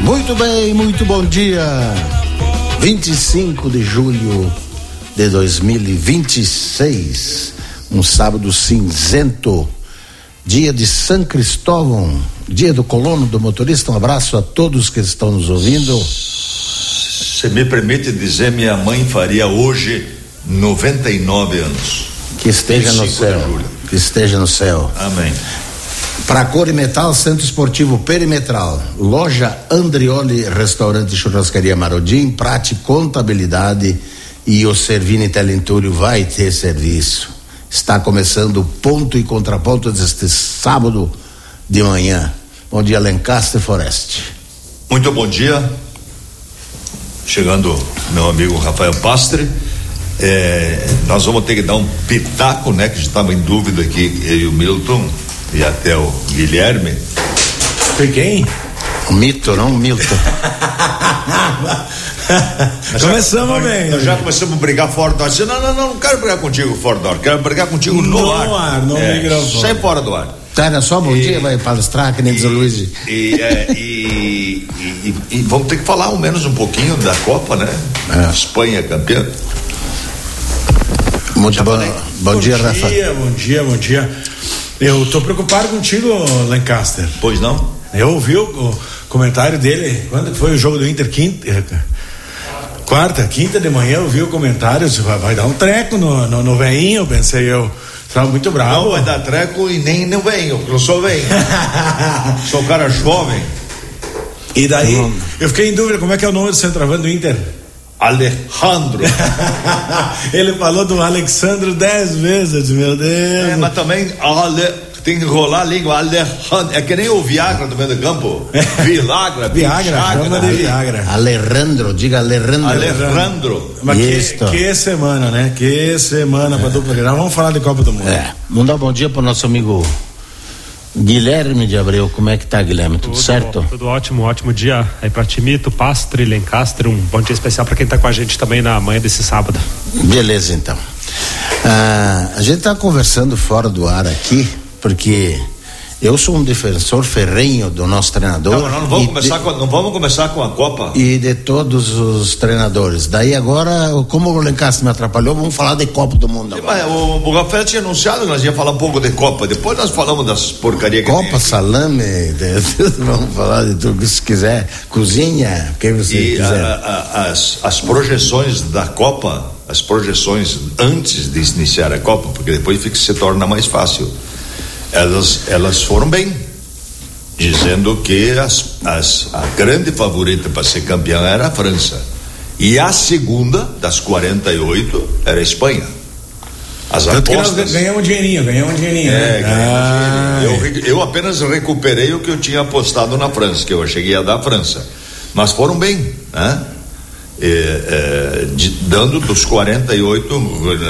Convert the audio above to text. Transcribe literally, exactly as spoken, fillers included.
Muito bem, muito bom dia. vinte e cinco de julho de dois mil e vinte e seis, um sábado cinzento, dia de São Cristóvão, dia do colono, do motorista. Um abraço a todos que estão nos ouvindo. Se me permite dizer, minha mãe faria hoje noventa e nove anos. Que esteja no céu. Que esteja no céu. Amém. Para Cor e Metal, Centro Esportivo Perimetral, Loja Andrioli, Restaurante e Churrascaria Marodim, Prate Contabilidade e o Servini Telentúrio vai ter serviço. Está começando o ponto e contraponto deste sábado de manhã. Bom dia, Lancaster Forest. Muito bom dia. Chegando meu amigo Rafael Pastre. É, nós vamos ter que dar um pitaco, né? Que a gente estava em dúvida aqui, eu e o Milton e até o Guilherme. Foi quem? O Mito, não o Milton. Começamos já, bem. Nós já começamos a brigar fora do ar. Disse, não, não, não, não quero brigar contigo fora do ar, quero brigar contigo no, no ar. No ar, no é, microfone. Sem fora do ar. Tá, era só bom e, dia, vai palestrar, que nem diz o Luiz. E, é, e, e, e, e vamos ter que falar ao menos um pouquinho da Copa, né? É. Espanha campeã. Muito bom, bom, bom dia, Rafa. Bom dia, bom dia, bom dia. Eu tô preocupado contigo, Lancaster. Pois não? Eu ouvi o, o comentário dele, quando foi o jogo do Inter, quinta, quarta, quinta de manhã, eu vi o comentário, vai, vai dar um treco no, no, no veinho, pensei eu. Estava muito bravo. Não vai dar treco e nem no veinho, porque eu sou veinho. Sou um cara jovem. E daí, hum. eu fiquei em dúvida, como é que é o nome do centroavante do Inter? Alejandro. Ele falou do Alexandro dez vezes, meu Deus. É, mas também Ale, tem que rolar a língua. Alejandro, é que nem o Viagra no meio do campo. Viagra, Viagra, chama de Viagra. Alejandro, diga Alejandro. Alejandro. Mas que, que semana, né? Que semana é. Pra dupla. Já vamos falar de Copa do Mundo. É. Vamos dar um bom dia pro nosso amigo Guilherme de Abreu. Como é que tá, Guilherme? Tudo, tudo certo? Tudo ótimo, ótimo dia aí pra Timito, Pastre, Lancaster. Um bom dia especial pra quem tá com a gente também na manhã desse sábado. Beleza, então. Ah, a gente tá conversando fora do ar aqui, porque eu sou um defensor ferrenho do nosso treinador. Não, não, vamos começar de, com, não vamos começar com a Copa. E de todos os treinadores. Daí agora, como o Lancaster me atrapalhou, vamos falar de Copa do Mundo agora. Mas o, o Rafael tinha anunciado que nós ia falar um pouco de Copa. Depois nós falamos das porcarias que Copa, salame, de, vamos falar de tudo que se quiser. Cozinha, o que você e quiser. A, a, as, as projeções da Copa, as projeções antes de iniciar a Copa, porque depois fica, se torna mais fácil. Elas, elas foram bem, dizendo que as, as, a grande favorita para ser campeã era a França e a segunda das quarenta e oito era a Espanha. As Tanto apostas, que nós ganhamos um dinheirinho, ganhamos um dinheirinho. É, né? ah, dinheirinho. Eu, eu apenas recuperei o que eu tinha apostado na França, que eu cheguei a dar a França, mas foram bem, né? É, é, de, dando dos quarenta e oito